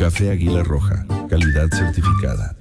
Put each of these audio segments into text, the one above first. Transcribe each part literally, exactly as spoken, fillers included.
Café Águila Roja, calidad certificada.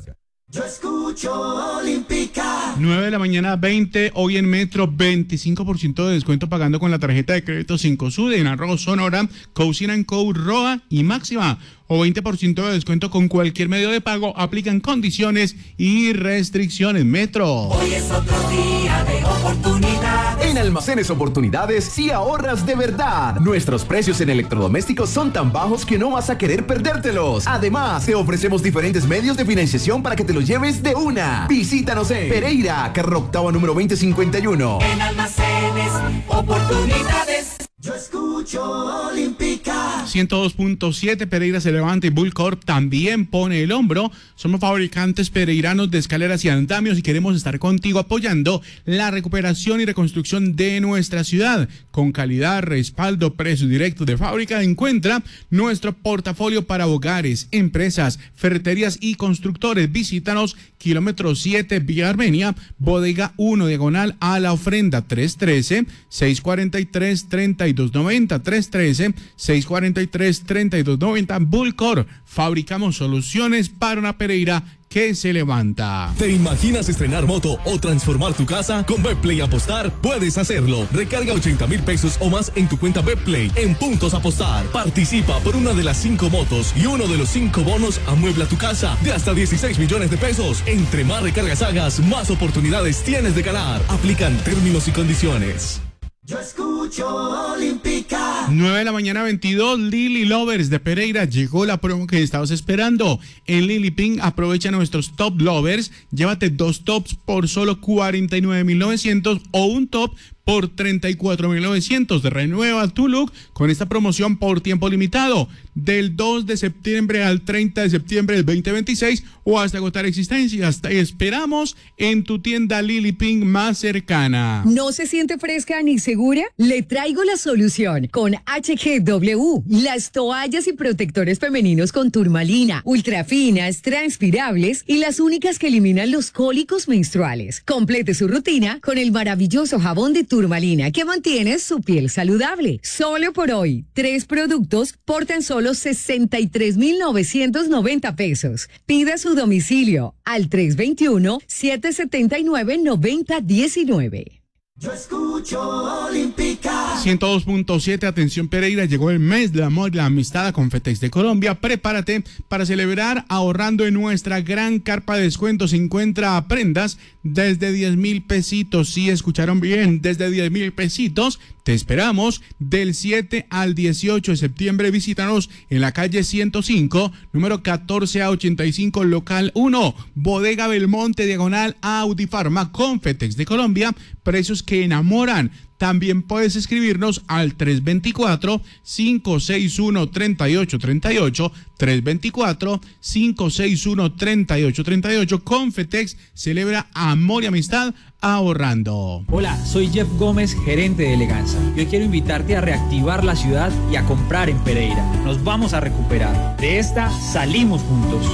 Yo escucho Olímpica. nueve de la mañana, veinte, hoy en Metro, veinticinco por ciento de descuento pagando con la tarjeta de crédito cinco S U D en Arroz Sonora, Cocina en Co, Roa y Máxima. O veinte por ciento de descuento con cualquier medio de pago. Aplican condiciones y restricciones. Metro. Hoy es otro día de oportunidades. En Almacenes Oportunidades sí ahorras de verdad. Nuestros precios en electrodomésticos son tan bajos que no vas a querer perdértelos. Además, te ofrecemos diferentes medios de financiación para que te los lleves de una. Visítanos en Pereira, carrera octava número veinte cincuenta y uno. En Almacenes Oportunidades. Yo escucho Olímpica. ciento dos punto siete, Pereira se levanta y Bullcorp también pone el hombro. Somos fabricantes pereiranos de escaleras y andamios y queremos estar contigo apoyando la recuperación y reconstrucción de nuestra ciudad. Con calidad, respaldo, precios directos de fábrica, encuentra nuestro portafolio para hogares, empresas, ferreterías y constructores. Visítanos, kilómetro siete, Vía Armenia, bodega uno, diagonal a la ofrenda, tres uno tres, seis cuatro tres, tres dos nueve cero, tres uno tres, seis cuatro tres, tres dos nueve cero. Bullcorp, fabricamos soluciones para una Pereira que se levanta. ¿Te imaginas estrenar moto o transformar tu casa? Con Betplay Apostar puedes hacerlo. Recarga ochenta mil pesos o más en tu cuenta Betplay en Puntos Apostar. Participa por una de las cinco motos y uno de los cinco bonos amuebla tu casa de hasta dieciséis millones de pesos. Entre más recargas hagas, más oportunidades tienes de ganar. Aplican términos y condiciones. Yo escucho Olímpica. nueve de la mañana, veintidós, Lily Lovers de Pereira. Llegó la promo que estabas esperando. En Lily Pink aprovecha nuestros Top Lovers. Llévate dos tops por solo cuarenta y nueve mil novecientos o un top por treinta y cuatro mil novecientos. Renueva tu look con esta promoción por tiempo limitado. Del dos de septiembre al treinta de septiembre del veinte veintiséis o hasta agotar existencias. Te esperamos en tu tienda Lily Pink más cercana. ¿No se siente fresca ni segura? Le traigo la solución con H G W. Las toallas y protectores femeninos con turmalina, ultrafinas, transpirables y las únicas que eliminan los cólicos menstruales. Complete su rutina con el maravilloso jabón de turmalina que mantiene su piel saludable. Solo por hoy, tres productos por tan solo sesenta y tres mil novecientos noventa pesos. Pida su domicilio al tres dos uno, siete siete nueve, nueve cero uno nueve. Yo escucho Olímpica. ciento dos punto siete, atención Pereira, llegó el mes del amor y la amistad a Confetex de Colombia. Prepárate para celebrar ahorrando en nuestra gran carpa de descuentos. Encuentra prendas desde diez mil pesitos. Sí, escucharon bien, desde diez mil pesitos. Te esperamos del siete al dieciocho de septiembre. Visítanos en la calle ciento cinco, número catorce a ochenta y cinco, local uno, Bodega Belmonte, diagonal a Audifarma. Confetex de Colombia, precios que enamoran. También puedes escribirnos al tres dos cuatro, cinco seis uno, tres ocho tres ocho, tres dos cuatro, cinco seis uno, tres ocho tres ocho. Confetex celebra amor y amistad ahorrando. Hola, soy Jeff Gómez, gerente de Eleganza. Yo quiero invitarte a reactivar la ciudad y a comprar en Pereira. Nos vamos a recuperar. De esta salimos juntos.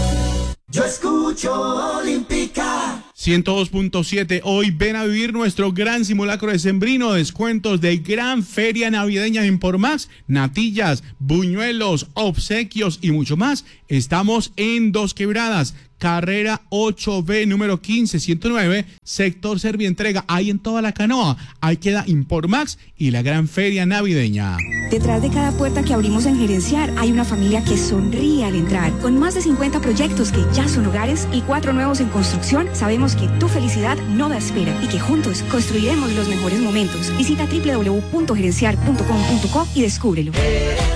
Yo escucho Olímpica. ciento dos punto siete, hoy ven a vivir nuestro gran simulacro decembrino, descuentos de gran feria navideña en Pormax, natillas, buñuelos, obsequios y mucho más. Estamos en Dos Quebradas, carrera ocho B, número quince ciento nueve, sector Servientrega, ahí en toda la Canoa. Ahí queda Impormax y la gran feria navideña. Detrás de cada puerta que abrimos en Gerenciar hay una familia que sonríe al entrar. Con más de cincuenta proyectos que ya son hogares y cuatro nuevos en construcción, sabemos que tu felicidad no da espera y que juntos construiremos los mejores momentos. Visita doble u doble u doble u punto gerenciar punto com punto co y descúbrelo.